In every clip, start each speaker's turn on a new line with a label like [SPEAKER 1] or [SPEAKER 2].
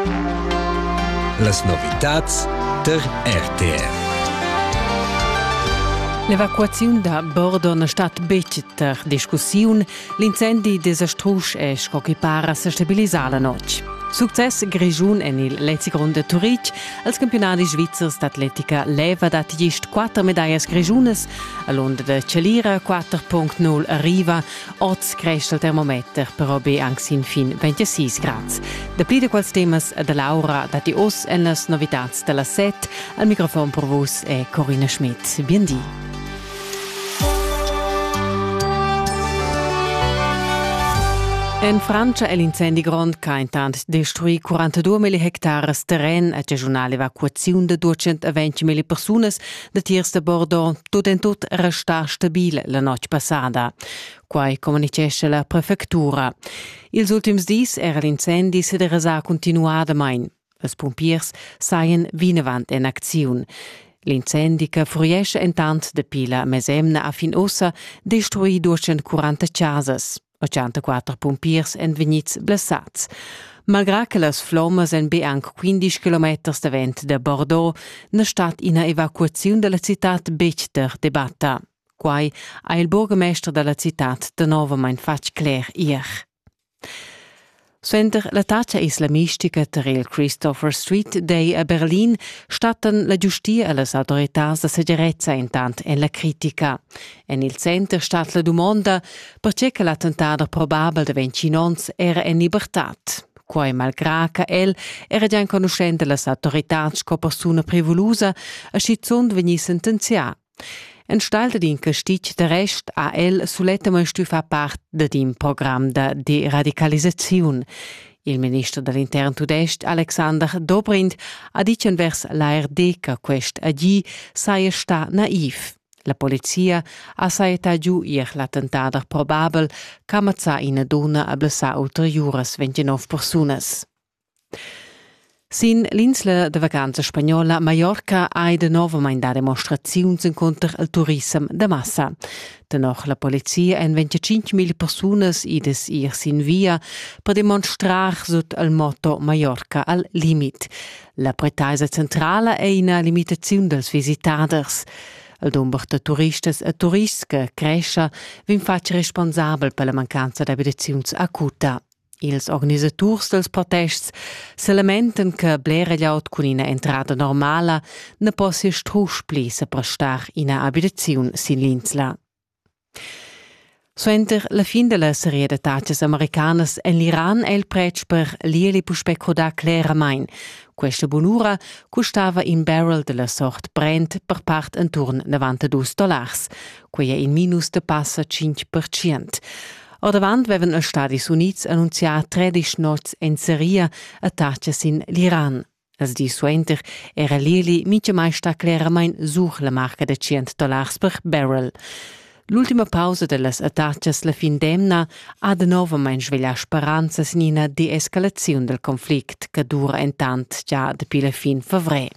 [SPEAKER 1] Las novitats der RTR.
[SPEAKER 2] L'evacuazione da Bordo è stata becetta discussione, l'incendi desastrus è scoccipara a stabilizzare la notte. Success grigiun en il letzigron de Turic, als campionati svizzers d'atletica leva dat gist 4 medaglie grigiunes, all'onda de Celira 4.0 arriva, oz cresce il termometer, però be anche in fin 26 gradi. Da pli de quals temas de Laura dati os en las novitats de la set, al microfono per vos è Corinna Schmidt. Biendi. In Francia è l'incendi grond che ha intanto destruito 42.000 hectares terreno e c'è una evacuazione di 220.000 persone da tiers de Bordeaux, tutto in tutto resta stabile la notte passata. Quai comunicesce la prefettura. Ils ultims dis era l'incendi se deresa continuada main. Os pompiers saien vinavant in azione. L'incendi che furiesce intanto de pila mesemna a fin ossa destruì 240 casas. 84 pompiers en vegnits blessats. Malgrà che las flommas en be anche 15 km davant de Bordeaux, ne stat ina evacuazione della città becter debatta. Quai ha il burgomestre della città de novamein fatg cler ier. Suenter l'attacca islamistica ter il Christopher Street Day a Berlin statten la giustia e las autoritats de segurezza intant en la critica. En il center stat la domanda perché che l'attentato probabile de 29 era in libertat. Quai malgrà che era già in conoscenza las autoritats co persona privolusa a schizzond vegni sentenzià. En stalta din che stic de rest a sulettamai fa part d'un programma de deradicalizzazione. Il ministro dell'Interno tudest, Alexander Dobrindt, ha detto vers l'ARD che quest agi saia sta naiv. La polizia ha saeta giù ier l'attentato probabile che ammazza una donna a blessà ulteriores 29 personas. Sin l'insla de vacanza spagnola Mallorca ha de novamein da demonstraziuns contro il turismo de massa. Denoch la polizia en 25.000 personas ides ir sin via per demonstrar sut il motto Mallorca al limit. La pretaisa centrala è una limitazione dels visitaders. Il numero de turistas e turists che cresce vin fatg responsabel per la mancanza d'abitaziuns acuta. Ils organisators dels protests se lamenten che blera gliaut con una entrata normala ne possi struspli se prestar ina abitaziun sin l'insla. Suenter la fin della serie de attacchi americanas en l'Iran è il prezzo per lieli puspecroda claramain. Questa bonura costava in barrel della sort Brent per part intorno $92, quei è in minus de passa 5%. O davant vevan els Stadis Units annunziat 13 nots en seria attacches in l'Iran. As di suenter era lieli mitja mai sta claramain such la marca de $100 per barrel. L'ultima pausa delles attacches la fin demna ha de novamein sveglià speranzas in una de-escalazione del conflict che dura intant già depi la fin fevrer.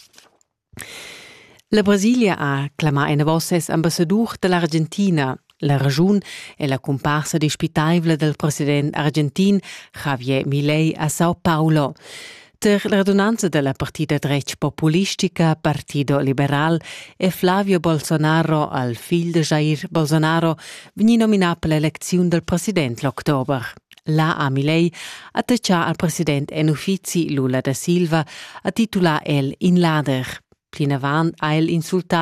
[SPEAKER 2] La Brasilia ha clamat una voces ambassador dell'Argentina. La ragione è la comparsa disputaibile del presidente argentino Javier Milei a Sao Paulo. Per la radunanza della partita dretg populistica Partido Liberal e Flavio Bolsonaro, il figlio di Jair Bolsonaro, venne nominato per l'elezione del presidente l'ottobre. La a Milei attaccia al presidente en uffizi Lula da Silva a titolare el in lader. Plinavant ha el insultato